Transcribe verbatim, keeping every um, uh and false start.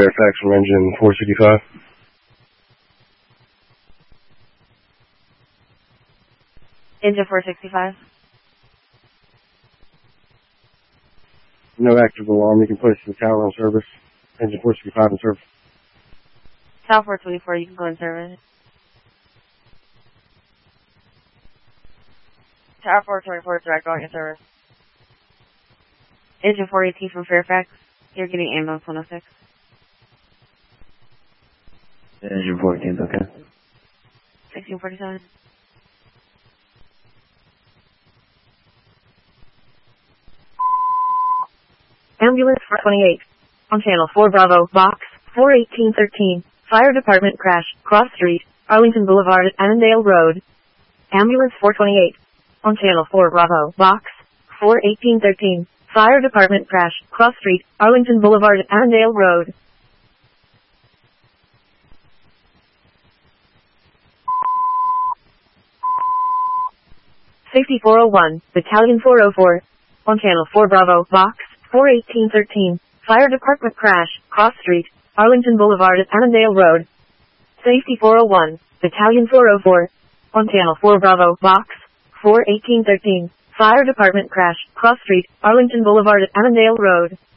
Fairfax from engine four sixty-five. Engine four sixty-five. No active alarm. You can place the tower on service. Engine four sixty-five in service. Tower four twenty-four, you can go in service. Tower four twenty-four, direct going in service. Engine four eighteen from Fairfax. You're getting ambulance one oh six. Engine fourteen, okay. sixteen forty-seven. Ambulance four twenty-eight. On channel four Bravo, box four eighteen thirteen. Fire department crash, cross street, Arlington Boulevard at Annandale Road. Ambulance four twenty-eight. On channel four Bravo, box four eighteen thirteen. Fire department crash, cross street, Arlington Boulevard at Annandale Road. Safety four oh one, Battalion four oh four. On channel four Bravo, box four eighteen thirteen. Fire department crash, cross street, Arlington Boulevard at Annandale Road. Safety four oh one, Battalion four oh four. On channel four Bravo, box four eighteen thirteen. Fire department crash, cross street, Arlington Boulevard at Annandale Road.